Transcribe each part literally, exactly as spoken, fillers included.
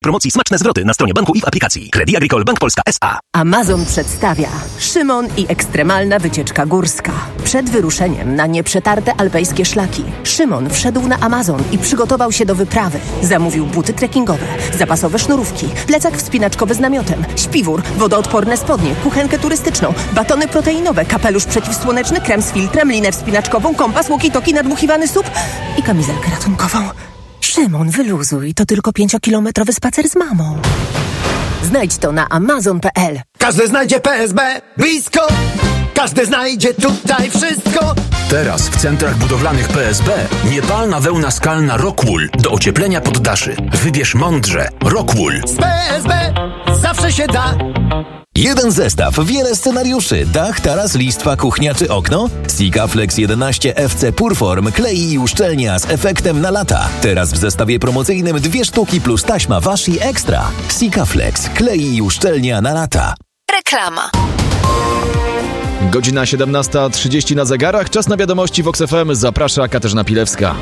Promocji smaczne zwroty na stronie banku i w aplikacji. Credit Agricole Bank Polska S A. Amazon przedstawia Szymon i ekstremalna wycieczka górska. Przed wyruszeniem na nieprzetarte alpejskie szlaki Szymon wszedł na Amazon i przygotował się do wyprawy. Zamówił buty trekkingowe, zapasowe sznurówki, plecak wspinaczkowy z namiotem, śpiwór, wodoodporne spodnie, kuchenkę turystyczną, batony proteinowe, kapelusz przeciwsłoneczny, krem z filtrem, linę wspinaczkową, kompas, walkie-talkie, nadmuchiwany sup i kamizelkę ratunkową. Szymon, wyluzuj, to tylko pięciokilometrowy spacer z mamą. Znajdź to na amazon kropka p l. Każdy znajdzie P S B blisko. Każdy znajdzie tutaj wszystko. Teraz w centrach budowlanych P S B niepalna wełna skalna Rockwool do ocieplenia poddaszy. Wybierz mądrze. Rockwool. Z P S B zawsze się da. Jeden zestaw, wiele scenariuszy. Dach, taras, listwa, kuchnia czy okno? Sikaflex jedenaście F C Purform klei i uszczelnia z efektem na lata. Teraz w zestawie promocyjnym dwie sztuki plus taśma Washi Extra. Sikaflex klei i uszczelnia na lata. Reklama. Godzina siedemnasta trzydzieści na zegarach. Czas na wiadomości w Vox F M. Zaprasza Katarzyna Pilewska.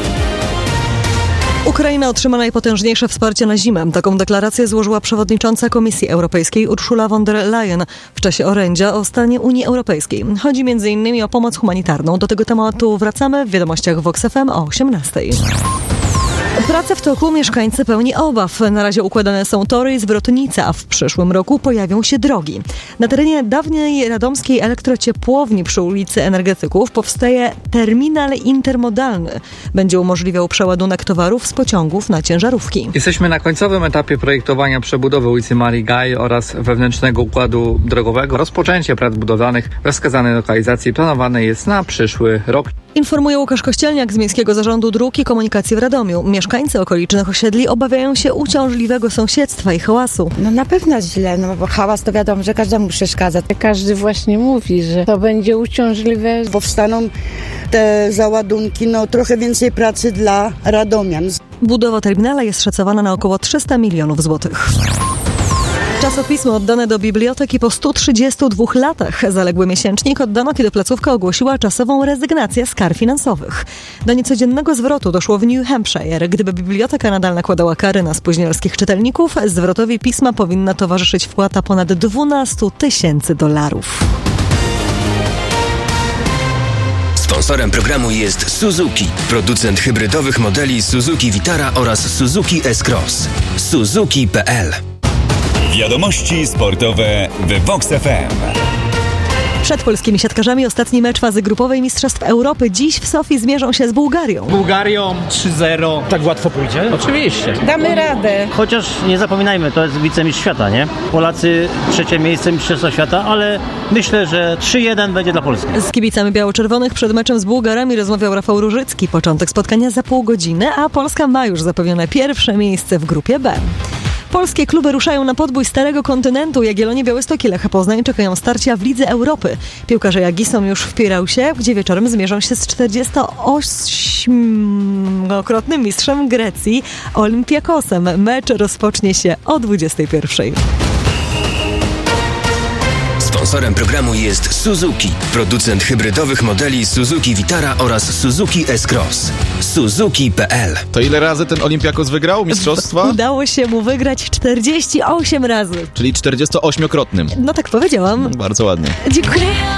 Ukraina otrzyma najpotężniejsze wsparcie na zimę. Taką deklarację złożyła przewodnicząca Komisji Europejskiej Ursula von der Leyen w czasie orędzia o stanie Unii Europejskiej. Chodzi m.in. o pomoc humanitarną. Do tego tematu wracamy w wiadomościach Vox F M o osiemnastej. Prace w toku, mieszkańcy pełni obaw. Na razie układane są tory i zwrotnice, a w przyszłym roku pojawią się drogi. Na terenie dawniej radomskiej elektrociepłowni przy ulicy Energetyków powstaje terminal intermodalny. Będzie umożliwiał przeładunek towarów z pociągów na ciężarówki. Jesteśmy na końcowym etapie projektowania przebudowy ulicy Marii Gaj oraz wewnętrznego układu drogowego. Rozpoczęcie prac budowlanych we wskazanej lokalizacji planowane jest na przyszły rok. Informuje Łukasz Kościelniak z Miejskiego Zarządu Dróg i Komunikacji w Radomiu. Mieszkańcy okolicznych osiedli obawiają się uciążliwego sąsiedztwa i hałasu. No na pewno źle, no bo hałas to wiadomo, że każdemu przeszkadza. Każdy właśnie mówi, że to będzie uciążliwe. Powstaną te załadunki, no trochę więcej pracy dla radomian. Budowa terminala jest szacowana na około trzysta milionów złotych. Czasopismo oddane do biblioteki po stu trzydziestu dwóch latach. Zaległy miesięcznik oddano, kiedy placówka ogłosiła czasową rezygnację z kar finansowych. Do niecodziennego zwrotu doszło w New Hampshire. Gdyby biblioteka nadal nakładała kary na spóźnialskich czytelników, zwrotowi pisma powinna towarzyszyć wpłata ponad dwunastu tysięcy dolarów. Sponsorem programu jest Suzuki, producent hybrydowych modeli Suzuki Vitara oraz Suzuki S-Cross. Suzuki kropka p l. Wiadomości sportowe w Vox F M. Przed polskimi siatkarzami ostatni mecz fazy grupowej Mistrzostw Europy. Dziś w Sofii zmierzą się z Bułgarią. Bułgarią trzy zero. Tak łatwo pójdzie? Oczywiście. Damy radę. Chociaż nie zapominajmy, to jest wicemistrz świata, nie? Polacy trzecie miejsce Mistrzostwa Świata, ale myślę, że trzy jeden będzie dla Polski. Z kibicami biało-czerwonych przed meczem z Bułgarami rozmawiał Rafał Różycki. Początek spotkania za pół godziny, a Polska ma już zapewnione pierwsze miejsce w grupie B. Polskie kluby ruszają na podbój Starego Kontynentu. Jagiellonie, Białystok i Lech Poznań czekają starcia w Lidze Europy. Piłkarze Jagi są już w Pireusie, gdzie wieczorem zmierzą się z czterdziestoośmiokrotnym mistrzem Grecji Olympiakosem. Mecz rozpocznie się o dwudziestej pierwszej. Sponsorem programu jest Suzuki, producent hybrydowych modeli Suzuki Vitara oraz Suzuki S-Cross. Suzuki kropka p l. To ile razy ten Olympiakos wygrał mistrzostwa? Udało się mu wygrać czterdzieści osiem razy. Czyli czterdziestoośmiokrotnym. No tak powiedziałam. Bardzo ładnie. Dziękuję.